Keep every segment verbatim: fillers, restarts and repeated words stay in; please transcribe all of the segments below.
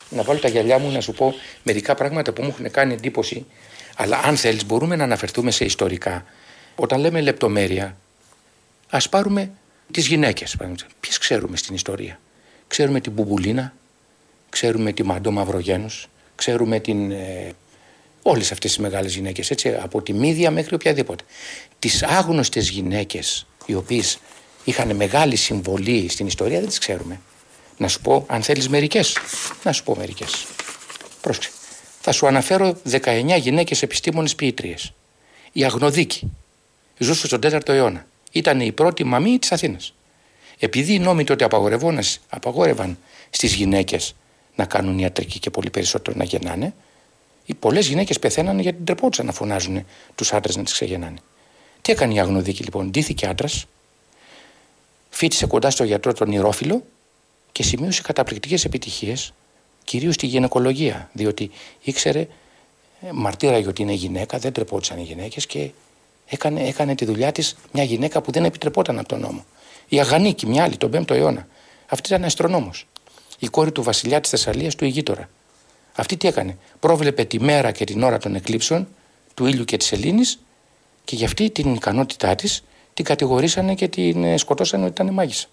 Να βάλω τα γυαλιά μου να σου πω μερικά πράγματα που μου έχουν κάνει εντύπωση. Αλλά αν θέλεις μπορούμε να αναφερθούμε σε ιστορικά. Όταν λέμε λεπτομέρεια, ας πάρουμε τις γυναίκες. Ποιες ξέρουμε στην ιστορία? Ξέρουμε την Μπουμπουλίνα, ξέρουμε τη Μαντώ Μαυρογένους, ξέρουμε την, ε, όλες αυτές τις μεγάλες γυναίκες, έτσι, από τη Μύδια μέχρι οποιαδήποτε. Τις άγνωστες γυναίκες, οι οποίες είχαν μεγάλη συμβολή στην ιστορία, δεν τις ξέρουμε. Να σου πω, αν θέλεις μερικές, να σου πω μερικές. Πρόσεξε. Θα σου αναφέρω δεκαεννιά γυναίκες επιστήμονες ποιήτριες. Η Αγνοδίκη ζούσε στον τέταρτο αιώνα. Ήταν η πρώτη μαμή της Αθήνας. Επειδή οι νόμοι τότε απαγόρευαν στις γυναίκες να κάνουν ιατρική και πολύ περισσότερο να γεννάνε, οι πολλές γυναίκες πεθαίνανε γιατί ντρεπόντουσαν να φωνάζουν τους άντρες να τις ξεγεννάνε. Τι έκανε η Αγνοδίκη λοιπόν? Ντύθηκε άντρας, φοιτησε κοντά στο γιατρό τον Ηρόφιλο και σημείωσε καταπληκτικές επιτυχίες, κυρίως στη γυναικολογία, διότι ήξερε, μαρτύραγε ότι είναι γυναίκα, δεν τρεπόντουσαν οι γυναίκες και έκανε, έκανε τη δουλειά της μια γυναίκα που δεν επιτρεπόταν από τον νόμο. Η Αγανίκη, μια άλλη, τον πέμπτο αιώνα. Αυτή ήταν αστρονόμος. Η κόρη του βασιλιά της Θεσσαλίας, του Ηγείτορα. Αυτή τι έκανε? Πρόβλεπε τη μέρα και την ώρα των εκλήψεων του ήλιου και της σελήνης και για αυτή την ικανότητά της την κατηγορήσανε και την σκοτώσανε ότι ήταν μάγισσα.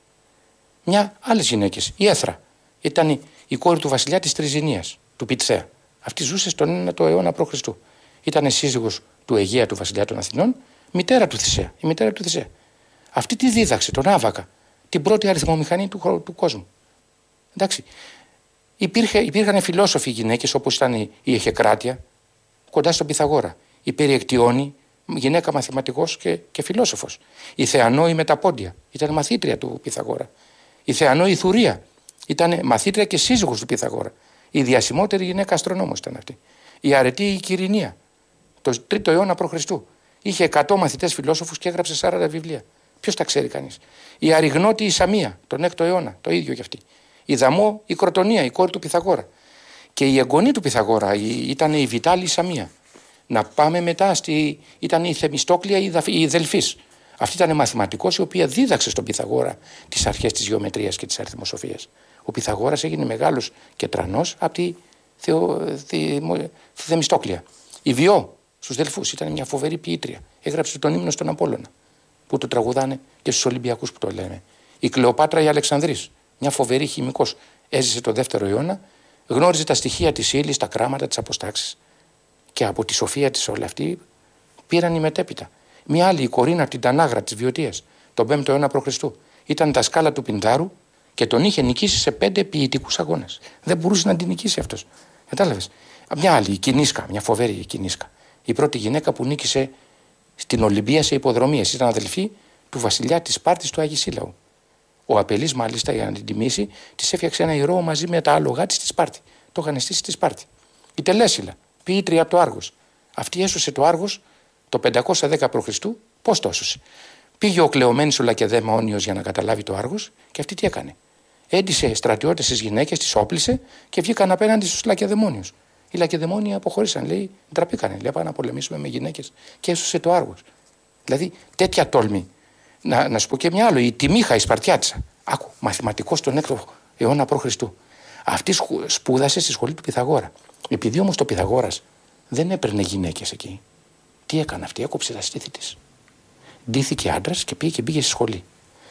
Μια άλλες γυναίκες, η Έθρα, ήταν η κόρη του βασιλιά της Τριζηνίας, του Πιτθέα. Αυτή ζούσε στον ένατο αιώνα π.Χ. Ήταν σύζυγος του Αιγαία, του βασιλιά των Αθηνών, μητέρα του Θησέα, η μητέρα του Θησέα. Αυτή τη δίδαξε, τον Άβακα, την πρώτη αριθμομηχανή του, του κόσμου. Εντάξει. Υπήρχε, υπήρχαν φιλόσοφοι γυναίκες όπως ήταν η, η Εχεκράτεια, κοντά στον Πυθαγόρα. Η Περιεκτιόνη, γυναίκα μαθηματικός και, και φιλόσοφος. Η Θεανόη με τα πόντια, ήταν μαθήτρια του Πυθαγόρα. Η Θεανόη η Θουρία, ήταν μαθήτρια και σύζυγος του Πυθαγόρα. Η διασημότερη γυναίκα αστρονόμος ήταν αυτή. Η Αρετή η Κυρινία, το τρίτο αιώνα π.Χ. Είχε εκατό μαθητές φιλόσοφους και έγραψε σαράντα βιβλία. Ποιος τα ξέρει κανείς? Η Αριγνώτη η Σαμία, τον έκτο αιώνα, το ίδιο κι αυτή. Η Δαμό η Κροτονία, η κόρη του Πυθαγόρα. Και η εγγονή του Πυθαγόρα η, ήταν η Βιτάλη η Σαμία. Να πάμε μετά, στη, ήταν η Θεμιστόκλια η, Δαφ, η Δελφής. Αυτή ήταν μαθηματικός η οποία δίδαξε στον Πυθαγόρα τις αρχές της γεωμετρίας και της αριθμοσοφίας. Ο Πυθαγόρας έγινε μεγάλος και τρανός από τη, Θεο, τη, τη Θεμιστόκλια. Η Βιώ στους Δελφούς ήταν μια φοβερή ποιήτρια. Έγραψε τον ύμνο στον Απόλλωνα, που το τραγουδάνε και στους Ολυμπιακούς που το λέμε. Η Κλεοπάτρα η Αλεξανδρής, μια φοβερή χημικός, έζησε το δεύτερο αιώνα, γνώριζε τα στοιχεία της ύλης, τα κράματα, τις αποστάξεις. Και από τη σοφία της όλα αυτή πήραν οι μετέπειτα. Μια άλλη, η Κορίνα από την Τανάγρα της Βιωτίας, τον πέμπτο αιώνα π.Χ. Ήταν δασκάλα του Πινδάρου και τον είχε νικήσει σε πέντε ποιητικούς αγώνες. Δεν μπορούσε να την νικήσει αυτός. Κατάλαβες? Μια άλλη, η Κινίσκα, μια φοβερή η Κινίσκα. Η πρώτη γυναίκα που νίκησε στην Ολυμπία σε υποδρομίες. Ήταν αδελφή του βασιλιά της Σπάρτης του Αγισίλαου. Ο Απελής, μάλιστα, για να την τιμήσει, της έφτιαξε ένα ηρώο μαζί με τα άλογά της στη Σπάρτη. Το είχαν στήσει στη Σπάρτη. Η Τελέσιλα, ποιήτρια από το Άργος. Αυτή έσωσε το Άργος το πεντακόσια δέκα π.Χ. Πώς το έσωσε? Πήγε ο Κλεομένης ο Λακεδαίμονιος για να καταλάβει το Άργος και αυτή τι έκανε? Έντισε στρατιώτες στις γυναίκες, τις όπλησε και βγήκαν απέναντι στους Λακεδαιμόνιους. Οι Λακεδαιμόνιοι αποχωρήσαν, λέει, ντραπήκανε. Λέει, πάμε να πολεμήσουμε με γυναίκες και έσωσε το Άργος. Δηλαδή, τέτοια τόλμη. Να, να σου πω και μια άλλο, η Τιμίχα, η Σπαρτιάτισσα. Άκου, μαθηματικός τον έκτο αιώνα π.Χ. Αυτή σπούδασε στη σχολή του Πυθαγόρα. Επειδή όμως το Πυθαγόρας δεν έπαιρνε γυναίκες εκεί, τι έκανε αυτή? Έκοψε τα στήθη της. Ντύθηκε άντρας και πήγε και πήγε στη σχολή.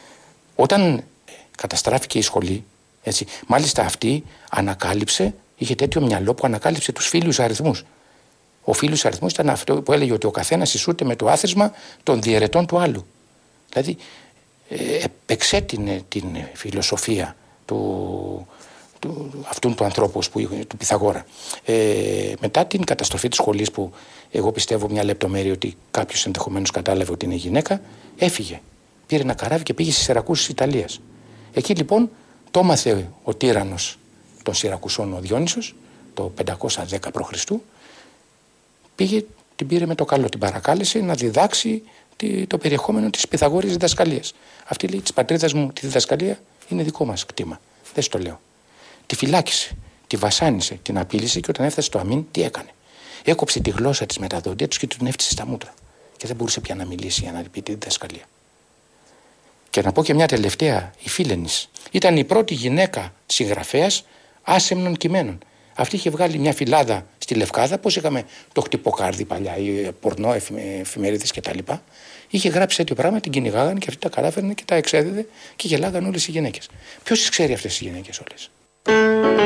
Όταν καταστράφηκε η σχολή, έτσι, μάλιστα αυτή ανακάλυψε, είχε τέτοιο μυαλό που ανακάλυψε τους φίλους αριθμούς. Ο φίλος αριθμός ήταν αυτό που έλεγε ότι ο καθένας ισούται με το άθροισμα των διαιρετών του άλλου. Δηλαδή, ε, επεξέτεινε την φιλοσοφία του, του, αυτού του ανθρώπου, που, του Πυθαγόρα. Ε, μετά την καταστροφή της σχολής, που εγώ πιστεύω μια λεπτομέρεια ότι κάποιος ενδεχομένως κατάλαβε ότι είναι γυναίκα, έφυγε. Πήρε ένα καράβι και πήγε στις Σιρακούσες της Ιταλίας. Εκεί λοιπόν το έμαθε ο τύραννος των Σιρακουσών, ο Διόνυσος, το πεντακόσια δέκα π.Χ. Πήγε, την πήρε με το καλό, την παρακάλεσε να διδάξει το περιεχόμενο της Πυθαγόρης διδασκαλίας. Αυτή λέει: της πατρίδας μου τη διδασκαλία είναι δικό μας κτήμα. Δεν στο λέω. Τη φυλάκισε, τη βασάνισε, την απείλησε και όταν έφτασε στο αμήν, τι έκανε? Έκοψε τη γλώσσα της με τα δόντια τους και την έφτιασε στα μούτρα. Και δεν μπορούσε πια να μιλήσει για να πει τη διδασκαλία. Και να πω και μια τελευταία, η Φίλενης. Ήταν η πρώτη γυναίκα συγγραφέας άσεμνων κειμένων. Αυτή είχε βγάλει μια φυλάδα στη Λευκάδα, πώς είχαμε το χτυποκάρδι παλιά, οι πορνό εφημερίδες κτλ. Είχε γράψει τέτοιο πράγμα, την κυνηγάγανε και αυτή τα κατάφερνε και τα εξέδιδε και γελάγαν όλες οι γυναίκες. Ποιος τις ξέρει αυτές τις γυναίκες όλες?